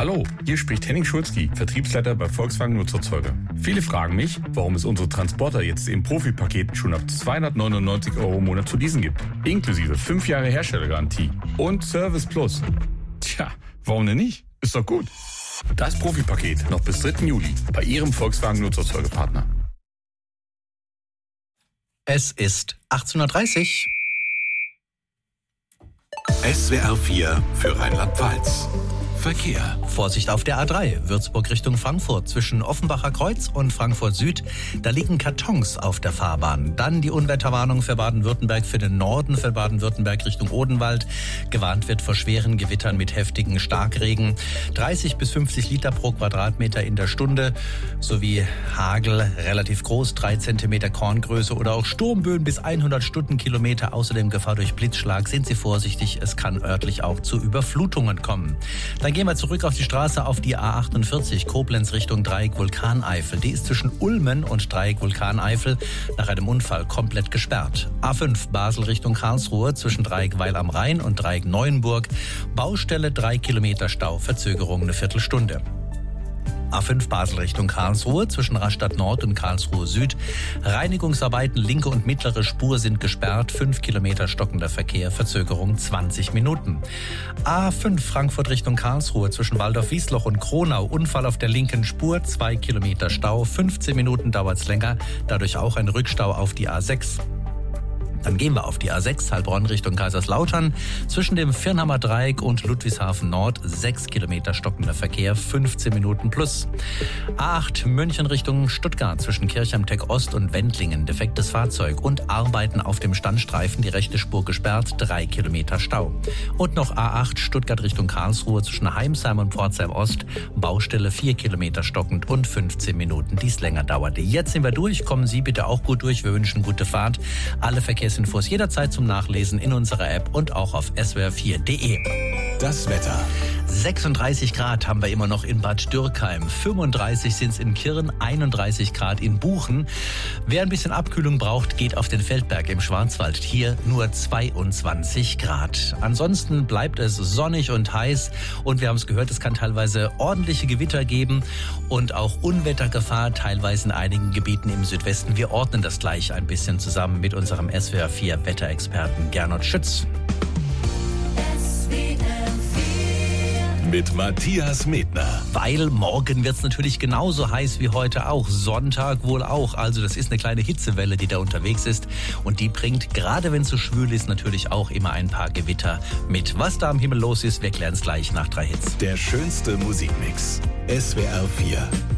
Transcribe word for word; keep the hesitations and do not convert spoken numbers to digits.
Hallo, hier spricht Henning Schulzki, Vertriebsleiter bei Volkswagen Nutzerzeuger. Viele fragen mich, warum es unsere Transporter jetzt im Profi-Paket schon ab zweihundertneunundneunzig Euro im Monat zu leasen gibt. Inklusive fünf Jahre Herstellergarantie und Service Plus. Tja, warum denn nicht? Ist doch gut. Das Profi-Paket noch bis dritten Juli bei Ihrem Volkswagen Nutzerzeugerpartner. Es ist achtzehn Uhr dreißig. S W R vier für Rheinland-Pfalz. Verkehr. Vorsicht auf der A drei, Würzburg Richtung Frankfurt, zwischen Offenbacher Kreuz und Frankfurt Süd. Da liegen Kartons auf der Fahrbahn. Dann die Unwetterwarnung für Baden-Württemberg, für den Norden, für Baden-Württemberg Richtung Odenwald. Gewarnt wird vor schweren Gewittern mit heftigen Starkregen. dreißig bis fünfzig Liter pro Quadratmeter in der Stunde, sowie Hagel, relativ groß, drei Zentimeter Korngröße oder auch Sturmböen bis hundert Stundenkilometer. Außerdem Gefahr durch Blitzschlag. Sind Sie vorsichtig, es kann örtlich auch zu Überflutungen kommen. Dann gehen wir zurück auf die Straße, auf die A achtundvierzig, Koblenz Richtung Dreieck Vulkaneifel. Die ist zwischen Ulmen und Dreieck Vulkaneifel nach einem Unfall komplett gesperrt. A fünf, Basel Richtung Karlsruhe, zwischen Dreieck Weil am Rhein und Dreieck Neuenburg. Baustelle, drei Kilometer Stau, Verzögerung eine Viertelstunde. A fünf Basel Richtung Karlsruhe, zwischen Rastatt Nord und Karlsruhe Süd. Reinigungsarbeiten, linke und mittlere Spur sind gesperrt, fünf Kilometer stockender Verkehr, Verzögerung zwanzig Minuten. A fünf Frankfurt Richtung Karlsruhe, zwischen Waldorf-Wiesloch und Kronau, Unfall auf der linken Spur, zwei Kilometer Stau, fünfzehn Minuten dauert's länger, dadurch auch ein Rückstau auf die A sechs. Dann gehen wir auf die A sechs, Heilbronn Richtung Kaiserslautern. Zwischen dem Firnhammer Dreieck und Ludwigshafen Nord sechs Kilometer stockender Verkehr, fünfzehn Minuten plus. A acht München Richtung Stuttgart, zwischen Kirchheim-Tech Ost und Wendlingen. Defektes Fahrzeug und Arbeiten auf dem Standstreifen, die rechte Spur gesperrt, drei Kilometer Stau. Und noch A acht Stuttgart Richtung Karlsruhe, zwischen Heimsheim und Pforzheim Ost. Baustelle vier Kilometer stockend und fünfzehn Minuten, die es länger dauerte. Jetzt sind wir durch. Kommen Sie bitte auch gut durch. Wir wünschen gute Fahrt. Alle Verkehrs Infos jederzeit zum Nachlesen in unserer App und auch auf S W R vier Punkt de. Das Wetter. sechsunddreißig Grad haben wir immer noch in Bad Dürkheim, fünfunddreißig sind es in Kirn, einunddreißig Grad in Buchen. Wer ein bisschen Abkühlung braucht, geht auf den Feldberg im Schwarzwald. Hier nur zweiundzwanzig Grad. Ansonsten bleibt es sonnig und heiß und wir haben es gehört, es kann teilweise ordentliche Gewitter geben und auch Unwettergefahr, teilweise in einigen Gebieten im Südwesten. Wir ordnen das gleich ein bisschen zusammen mit unserem S W R vier Wetterexperten Gernot Schütz. Mit Matthias Medner. Weil morgen wird es natürlich genauso heiß wie heute auch. Sonntag wohl auch. Also das ist eine kleine Hitzewelle, die da unterwegs ist. Und die bringt, gerade wenn es so schwül ist, natürlich auch immer ein paar Gewitter mit. Was da am Himmel los ist, wir klären es gleich nach drei Hits. Der schönste Musikmix. S W R vier.